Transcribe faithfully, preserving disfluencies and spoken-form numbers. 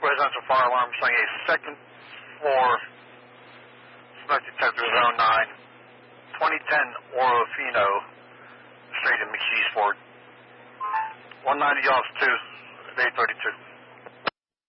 residential fire alarm showing a second floor smoke detector zone nine, twenty ten Orofino Street in McKeesport. one ninety off two, eight thirty-two.